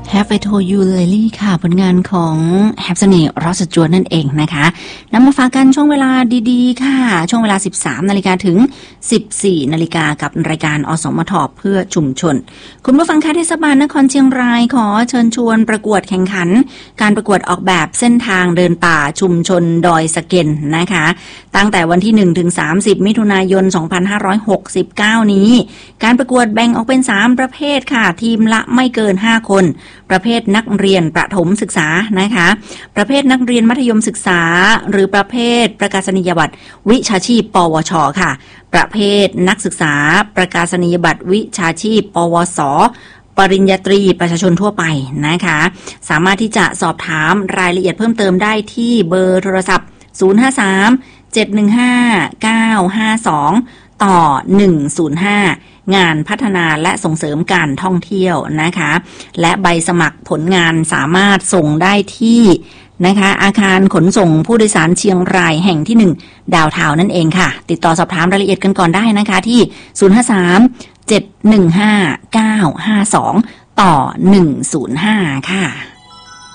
Have I Told You Lately ค่ะผลงานของ Have เสน่ห์รอสจวนนั่นเองนะคะนำมาฝากกันช่วงเวลาดีๆค่ะช่วงเวลา 13 นาฬิกาถึง 14 นาฬิกากับรายการอสมทเพื่อชุมชนคุณผู้ฟังคะเทศบาลนครเชียงรายขอเชิญชวนประกวดแข่งขันการประกวดออกแบบเส้นทางเดินป่าชุมชนดอยสะเก็นนะคะตั้งแต่วันที่ 1 ถึง 30 มิถุนายน 2569 นี้การประกวดแบ่งออกเป็น 3 ประเภทค่ะทีมละไม่เกิน 5 คนประเภทนักเรียนประถมศึกษานะคะประเภทนักเรียนมัธยมศึกษาหรือประเภทประกาศนียบัตรวิชาชีพปวชค่ะประเภทนักศึกษาประกาศนียบัตรวิชาชีพปวสปริญญาตรีประชาชนทั่วไปนะคะสามารถที่จะสอบถามรายละเอียดเพิ่มเติมได้ที่เบอร์โทรศัพท์053-715-952ต่อ105งานพัฒนาและส่งเสริมการท่องเที่ยวนะคะและใบสมัครผลงานสามารถส่งได้ที่นะคะอาคารขนส่งผู้โดยสารเชียงรายแห่งที่1ดาวทาวนั่นเองค่ะติดต่อสอบถามรายละเอียดกันก่อนได้นะคะที่053-715-952ต่อ105ค่ะ